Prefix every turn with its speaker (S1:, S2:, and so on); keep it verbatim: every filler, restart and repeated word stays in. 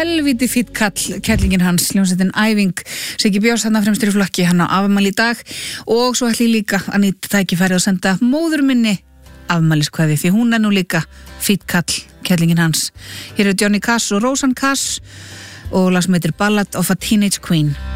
S1: helviti fýtt kall, kellingin hans, hljómsveitin Æving. Siggi Björns þarna fremstur í flokki, hann á afmæli í dag og svo ætli ég líka að nýta tækifærið og senda móður minni afmæliskveði því hún er nú líka fýtt kall, kellingin hans. Hér er Johnny Cash og Rosanne Cash og lag sem heitir Ballad of a Teenage Queen.